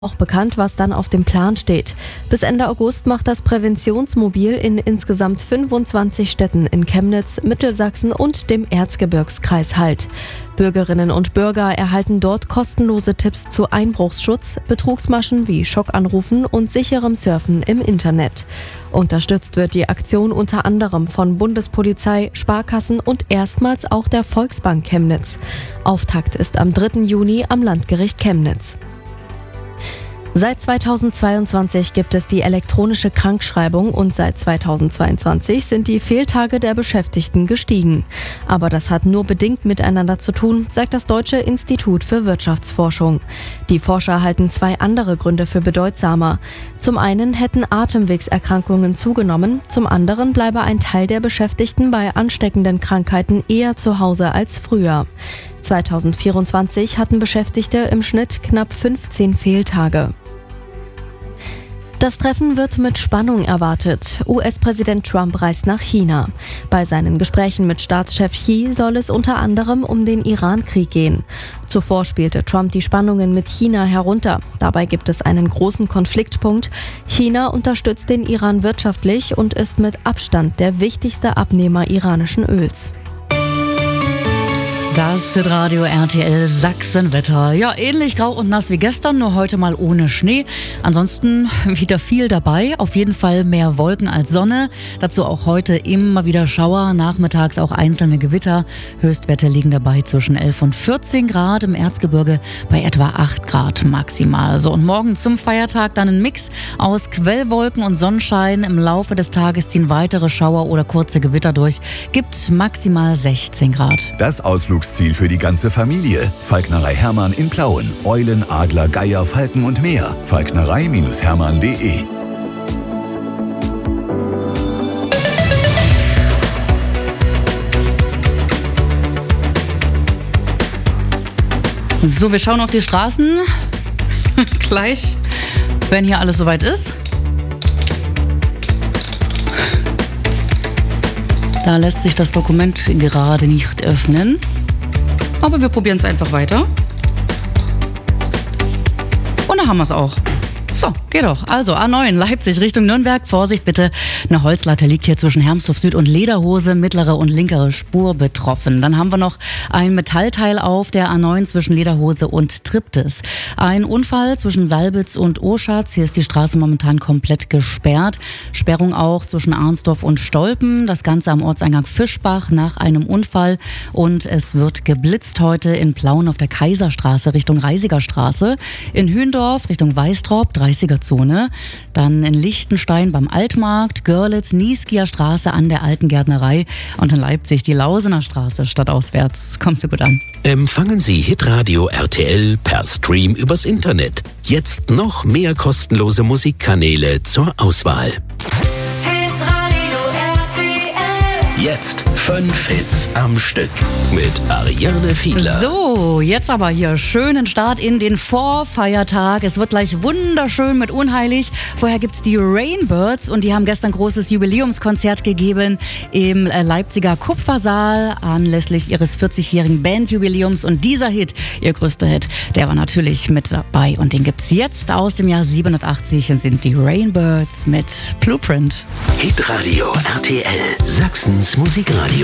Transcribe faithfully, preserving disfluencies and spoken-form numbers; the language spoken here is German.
Auch bekannt, was dann auf dem Plan steht. Bis Ende August macht das Präventionsmobil in insgesamt fünfundzwanzig Städten in Chemnitz, Mittelsachsen und dem Erzgebirgskreis Halt. Bürgerinnen und Bürger erhalten dort kostenlose Tipps zu Einbruchsschutz, Betrugsmaschen wie Schockanrufen und sicherem Surfen im Internet. Unterstützt wird die Aktion unter anderem von Bundespolizei, Sparkassen und erstmals auch der Volksbank Chemnitz. Auftakt ist am dritten Juni am Landgericht Chemnitz. Seit zweitausendzweiundzwanzig gibt es die elektronische Krankschreibung und seit zweitausendzweiundzwanzig sind die Fehltage der Beschäftigten gestiegen. Aber das hat nur bedingt miteinander zu tun, sagt das Deutsche Institut für Wirtschaftsforschung. Die Forscher halten zwei andere Gründe für bedeutsamer. Zum einen hätten Atemwegserkrankungen zugenommen, zum anderen bleibe ein Teil der Beschäftigten bei ansteckenden Krankheiten eher zu Hause als früher. zweitausendvierundzwanzig hatten Beschäftigte im Schnitt knapp fünfzehn Fehltage. Das Treffen wird mit Spannung erwartet. U S-Präsident Trump reist nach China. Bei seinen Gesprächen mit Staatschef Xi soll es unter anderem um den Iran-Krieg gehen. Zuvor spielte Trump die Spannungen mit China herunter. Dabei gibt es einen großen Konfliktpunkt. China unterstützt den Iran wirtschaftlich und ist mit Abstand der wichtigste Abnehmer iranischen Öls. Das Hitradio R T L Sachsenwetter. Ja, ähnlich grau und nass wie gestern, nur heute mal ohne Schnee. Ansonsten wieder viel dabei. Auf jeden Fall mehr Wolken als Sonne. Dazu auch heute immer wieder Schauer, nachmittags auch einzelne Gewitter. Höchstwerte liegen dabei zwischen elf und vierzehn Grad, im Erzgebirge bei etwa acht Grad maximal. So, und morgen zum Feiertag dann ein Mix aus Quellwolken und Sonnenschein. Im Laufe des Tages ziehen weitere Schauer oder kurze Gewitter durch. Gibt maximal sechzehn Grad. Das Ausflug Ziel für die ganze Familie. Falknerei Hermann in Plauen. Eulen, Adler, Geier, Falken und mehr. falknerei Hermann punkt de. So, wir schauen auf die Straßen. Gleich, wenn hier alles soweit ist. Da lässt sich das Dokument gerade nicht öffnen. Aber wir probieren es einfach weiter. Und da haben wir es auch. So, geht doch. Also A neun, Leipzig Richtung Nürnberg. Vorsicht bitte, eine Holzlatte liegt hier zwischen Hermsdorf Süd und Lederhose. Mittlere und linkere Spur betroffen. Dann haben wir noch ein Metallteil auf der A neun zwischen Lederhose und Triptis. Ein Unfall zwischen Salbitz und Oschatz. Hier ist die Straße momentan komplett gesperrt. Sperrung auch zwischen Arnsdorf und Stolpen. Das Ganze am Ortseingang Fischbach nach einem Unfall. Und es wird geblitzt heute in Plauen auf der Kaiserstraße Richtung Reisiger Straße. In Hündorf Richtung Weistrop, dreißiger Zone. Dann in Lichtenstein beim Altmarkt, Görlitz, Nieskier Straße an der Alten Gärtnerei und in Leipzig die Lausener Straße stadtauswärts. Kommst du gut an? Empfangen Sie Hitradio R T L per Stream übers Internet. Jetzt noch mehr kostenlose Musikkanäle zur Auswahl. Jetzt fünf Hits am Stück mit Ariane Fiedler. So, jetzt aber hier schönen Start in den Vorfeiertag. Es wird gleich wunderschön mit Unheilig. Vorher gibt's die Rainbirds und die haben gestern großes Jubiläumskonzert gegeben im Leipziger Kupfersaal anlässlich ihres vierzigjährigen Bandjubiläums. Und dieser Hit, ihr größter Hit, der war natürlich mit dabei. Und den gibt's jetzt aus dem Jahr siebenundachtzig, sind die Rainbirds mit Blueprint. Hitradio R T L, Sachsens Musikradio.